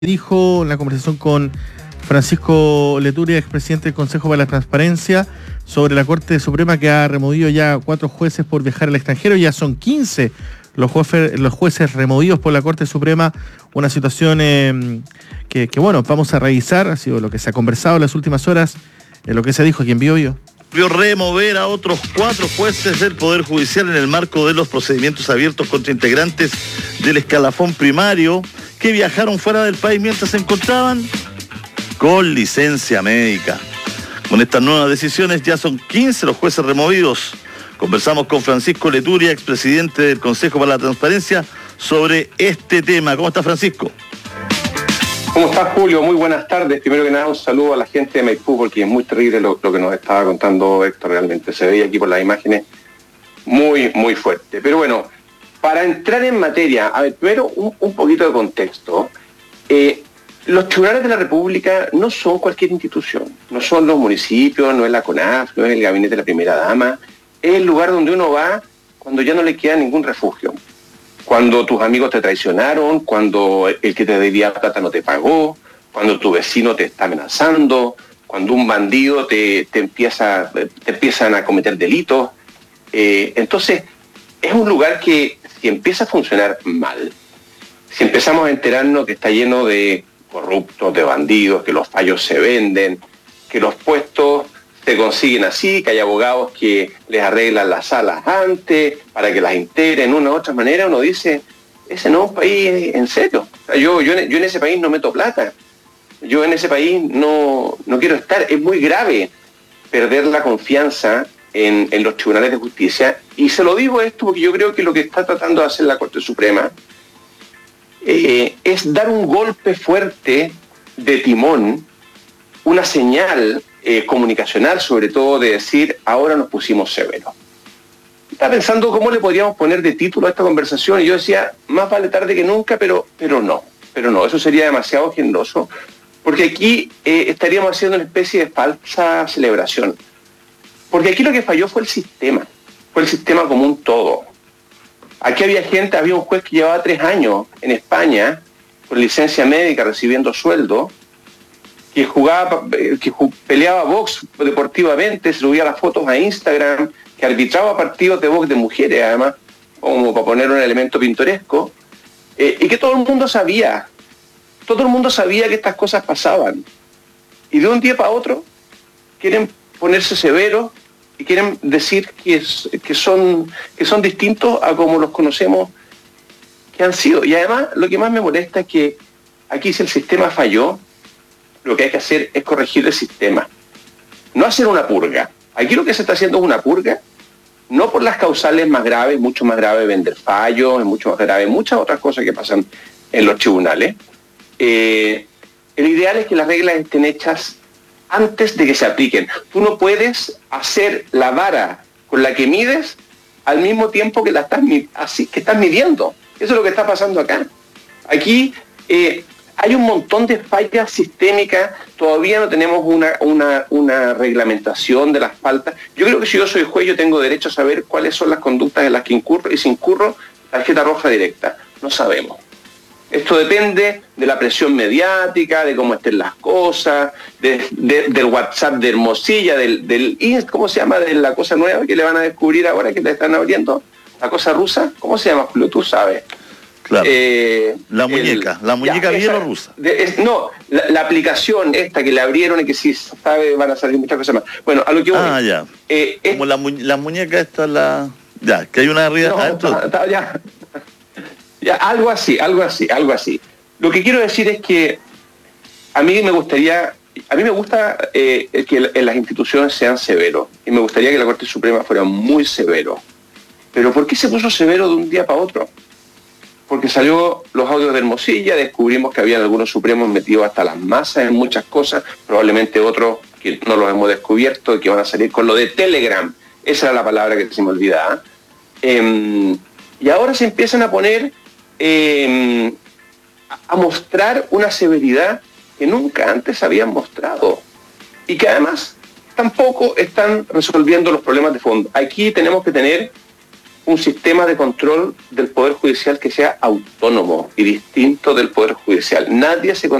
dijo en la conversación con Francisco Leturi, expresidente del Consejo para la Transparencia, sobre la Corte Suprema que ha removido ya 4 jueces por viajar al extranjero. Ya son 15 los jueces removidos por la Corte Suprema. Una situación que bueno, vamos a revisar. Ha sido lo que se ha conversado en las últimas horas, lo que se dijo aquí en Biobío. Remover a otros 4 jueces del Poder Judicial en el marco de los procedimientos abiertos contra integrantes del escalafón primario que viajaron fuera del país mientras se encontraban con licencia médica. Con estas nuevas decisiones ya son 15 los jueces removidos. Conversamos con Francisco Leturi, expresidente del Consejo para la Transparencia, sobre este tema. ¿Cómo está, Francisco? ¿Cómo estás, Julio? Muy buenas tardes. Primero que nada, un saludo a la gente de Maipú, porque es muy terrible lo que nos estaba contando Héctor. Realmente se veía aquí por las imágenes muy, muy fuerte. Pero bueno, para entrar en materia, a ver, primero un poquito de contexto. Los tribunales de la República no son cualquier institución, no son los municipios, no es la CONAF, no es el gabinete de la primera dama, es el lugar donde uno va cuando ya no le queda ningún refugio. Cuando tus amigos te traicionaron, cuando el que te debía plata no te pagó, cuando tu vecino te está amenazando, cuando un bandido te empiezan a cometer delitos. Entonces, es un lugar que si empieza a funcionar mal, si empezamos a enterarnos que está lleno de corruptos, de bandidos, que los fallos se venden, que los puestos se consiguen así, que hay abogados que les arreglan las salas antes para que las integren de una u otra manera, uno dice, ese no es un país en serio. O sea, yo en ese país no meto plata. Yo en ese país no quiero estar. Es muy grave perder la confianza en los tribunales de justicia. Y se lo digo esto porque yo creo que lo que está tratando de hacer la Corte Suprema es dar un golpe fuerte de timón, una señal comunicacional, sobre todo, de decir, ahora nos pusimos severos. Estaba pensando cómo le podríamos poner de título a esta conversación y yo decía, más vale tarde que nunca, pero no, eso sería demasiado generoso, porque aquí estaríamos haciendo una especie de falsa celebración. Porque aquí lo que falló fue el sistema como un todo. Aquí había un juez que llevaba 3 años en España, con licencia médica, recibiendo sueldo, que peleaba box deportivamente, subía las fotos a Instagram, que arbitraba partidos de box de mujeres, además, como para poner un elemento pintoresco, y que todo el mundo sabía que estas cosas pasaban. Y de un día para otro quieren ponerse severos y quieren decir que son distintos a como los conocemos que han sido. Y además, lo que más me molesta es que aquí, si el sistema falló, lo que hay que hacer es corregir el sistema, no hacer una purga. Aquí lo que se está haciendo es una purga, no por las causales más graves, mucho más grave vender fallos, es mucho más grave muchas otras cosas que pasan en los tribunales. El ideal es que las reglas estén hechas antes de que se apliquen. Tú no puedes hacer la vara con la que mides al mismo tiempo que estás midiendo. Eso es lo que está pasando acá. Aquí hay un montón de fallas sistémicas, todavía no tenemos una reglamentación de las faltas. Yo creo que si yo soy juez, yo tengo derecho a saber cuáles son las conductas en las que incurro, y si incurro, tarjeta roja directa. No sabemos. Esto depende de la presión mediática, de cómo estén las cosas, del WhatsApp de Hermosilla, ¿cómo se llama? De la cosa nueva que le van a descubrir ahora, que le están abriendo, la cosa rusa. ¿Cómo se llama, Julio? Tú sabes. Claro. La muñeca bielorrusa. La aplicación esta que le abrieron y que si sabe van a salir muchas cosas más. Bueno, a lo que voy. Ya. Como la muñeca esta, ya, que hay una arriba adentro. Ya, algo así. Lo que quiero decir es que a mí me gusta que en las instituciones sean severos, y me gustaría que la Corte Suprema fuera muy severo. Pero ¿por qué se puso severo de un día para otro? Porque salió los audios de Hermosilla, descubrimos que había algunos supremos metidos hasta las masas en muchas cosas, probablemente otros que no los hemos descubierto y que van a salir con lo de Telegram. Esa era la palabra que se me olvidaba. Y ahora se empiezan a poner a mostrar una severidad que nunca antes habían mostrado y que además tampoco están resolviendo los problemas de fondo. Aquí tenemos que tener un sistema de control del Poder Judicial que sea autónomo y distinto del Poder Judicial. Nadie se